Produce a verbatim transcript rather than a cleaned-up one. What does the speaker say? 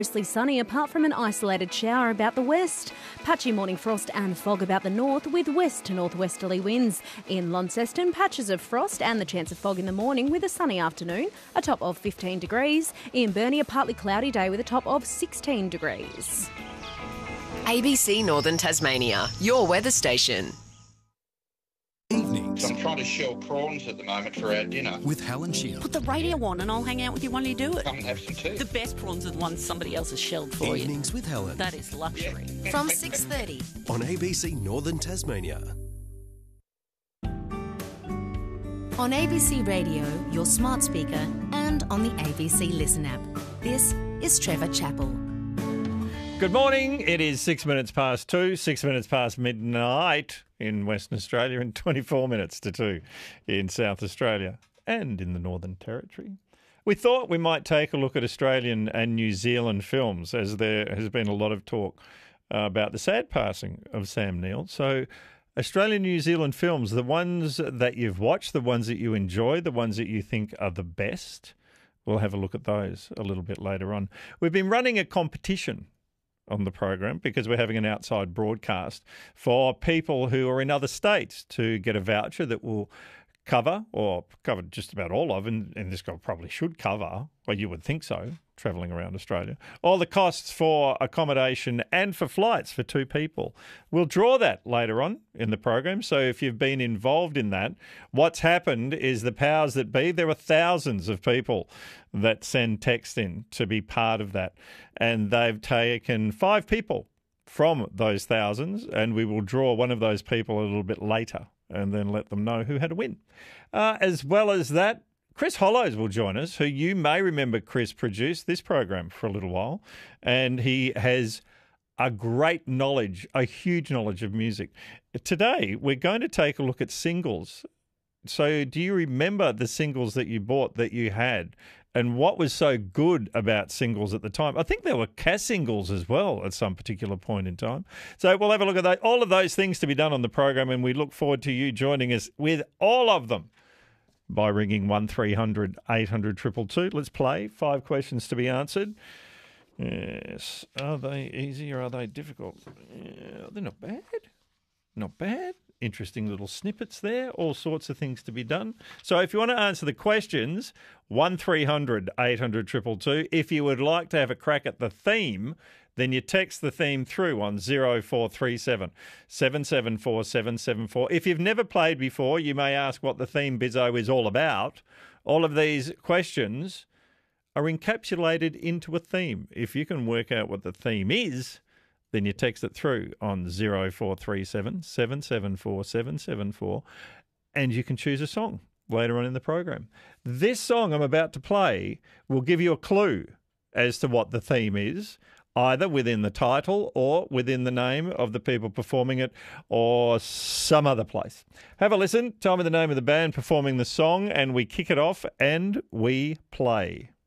Mostly sunny apart from an isolated shower about the west. Patchy morning frost and fog about the north with west to northwesterly winds. In Launceston, patches of frost and the chance of fog in the morning with a sunny afternoon, a top of fifteen degrees. In Burnie, a partly cloudy day with a top of sixteen degrees. A B C Northern Tasmania, your weather station. Evenings. I'm trying to shell prawns at the moment for our dinner. With Helen Shield. Put the radio on and I'll hang out with you while you do it. Come and have some tea. The best prawns are the ones somebody else has shelled for you. Evenings with Helen. That is luxury. Yeah. From six thirty. On A B C Northern Tasmania. On A B C Radio, your smart speaker, and on the A B C Listen app. This is Trevor Chappell. Good morning. It is six minutes past two, six minutes past midnight in Western Australia and twenty-four minutes to two in South Australia and in the Northern Territory. We thought we might take a look at Australian and New Zealand films, as there has been a lot of talk uh, about the sad passing of Sam Neill. So Australian New Zealand films, the ones that you've watched, the ones that you enjoy, the ones that you think are the best, we'll have a look at those a little bit later on. We've been running a competition on the program because we're having an outside broadcast for people who are in other states to get a voucher that will cover or cover just about all of, and, and this guy probably should cover, well, you would think so, travelling around Australia, all the costs for accommodation and for flights for two people. We'll draw that later on in the program. So if you've been involved in that, what's happened is the powers that be, there are thousands of people that send text in to be part of that. And they've taken five people from those thousands, and we will draw one of those people a little bit later and then let them know who had a win. Uh, as well as that, Chris Hollows will join us, who you may remember Chris produced this program for a little while, and he has a great knowledge, a huge knowledge of music. Today, we're going to take a look at singles. So do you remember the singles that you bought that you had? And what was so good about singles at the time? I think there were Cass singles as well at some particular point in time. So we'll have a look at that. All of those things to be done on the program, and we look forward to you joining us with all of them by ringing one three hundred eight hundred two two two. Let's play. Five questions to be answered. Yes. Are they easy or are they difficult? Yeah, they're not bad. Not bad. Interesting little snippets there, all sorts of things to be done. So if you want to answer the questions, one three hundred eight hundred two two two. If you would like to have a crack at the theme, then you text the theme through on zero four three seven, seven seven four, seven seven four. If you've never played before, you may ask what the theme bizzo is all about. All of these questions are encapsulated into a theme. If you can work out what the theme is, then you text it through on zero four three seven, seven seven four, seven seven four, and you can choose a song later on in the program. This song I'm about to play will give you a clue as to what the theme is, either within the title or within the name of the people performing it or some other place. Have a listen, tell me the name of the band performing the song, and we kick it off and we play.